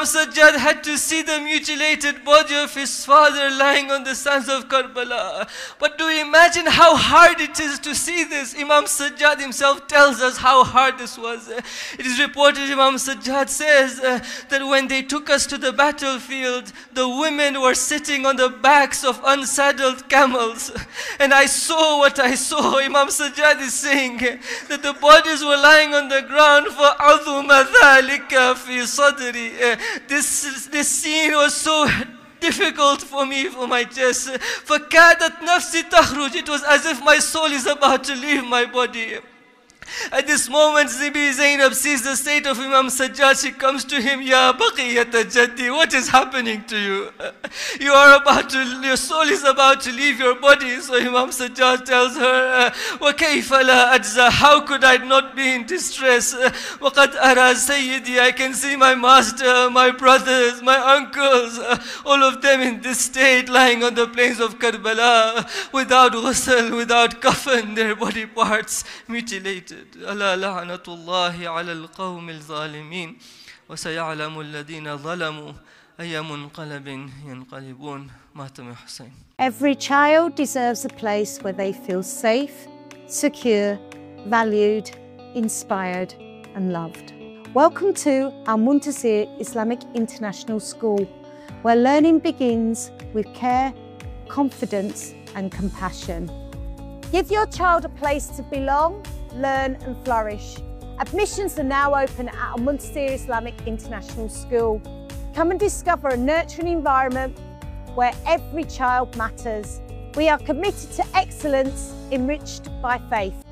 Sajjad had to see the mutilated body of his father lying on the sands of Karbala. But do you imagine how hard it is to see this? Imam Sajjad himself tells us how hard this was. It is reported, Imam Sajjad says that when they took us to the battlefield, the women were sitting on the backs of unsaddled camels. And I saw what I saw. Imam Sajjad is saying that the bodies were lying on the ground for عَظُمَ ذَلِكَ فِي صَدْرِي. This scene was so difficult for me, for my chest. فَكَادَتْ نَفْسِي تَخْرُجْ. It was as if my soul is about to leave my body. At this moment, Bibi Zainab sees the state of Imam Sajjad. She comes to him, Ya Baqiyata Jaddi, what is happening to you? Your soul is about to leave your body. So Imam Sajjad tells her, وَكَيْفَ لَا أَجْزَى. How could I not be in distress? وَقَدْ أَرَى سَيِّدِي. I can see my master, my brothers, my uncles, all of them in this state, lying on the plains of Karbala, without ghusl, without kafan, their body parts mutilated. ألا لعنة الله على القوم الظالمين وسيعلم الذين ظلموا أي منقلب ينقلبون. ماتم حسين. Every child deserves a place where they feel safe, secure, valued, inspired and loved. Welcome to Al Muntasir Islamic International School, where learning begins with care, confidence and compassion. Give your child a place to belong, learn and flourish. Admissions are now open at Al Muntasir Islamic International School. Come and discover a nurturing environment where every child matters. We are committed to excellence enriched by faith.